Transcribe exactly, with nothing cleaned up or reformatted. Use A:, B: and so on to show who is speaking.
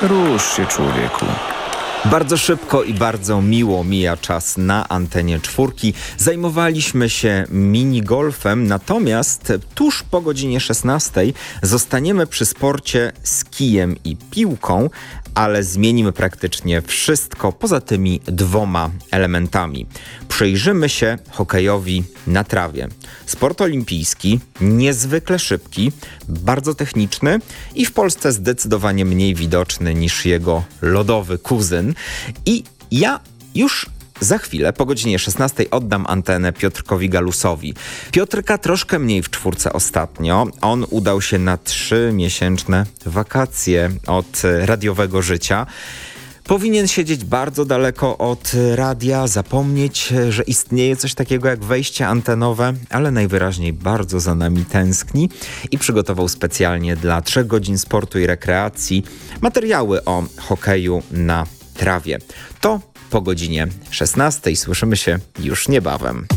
A: Rusz się, człowieku.
B: Bardzo szybko i bardzo miło mija czas na antenie czwórki. Zajmowaliśmy się minigolfem, natomiast tuż po godzinie szesnastej zostaniemy przy sporcie z kijem i piłką, ale zmienimy praktycznie wszystko poza tymi dwoma elementami. Przyjrzymy się hokejowi na trawie. Sport olimpijski, niezwykle szybki, bardzo techniczny i w Polsce zdecydowanie mniej widoczny niż jego lodowy kuzyn. I ja już za chwilę, po godzinie szesnastej, oddam antenę Piotrkowi Galusowi. Piotrka troszkę mniej w czwórce ostatnio. On udał się na trzymiesięczne wakacje od radiowego życia. Powinien siedzieć bardzo daleko od radia, zapomnieć, że istnieje coś takiego jak wejście antenowe, ale najwyraźniej bardzo za nami tęskni i przygotował specjalnie dla trzech godzin sportu i rekreacji materiały o hokeju na trawie. To po godzinie szesnastej. Słyszymy się już niebawem.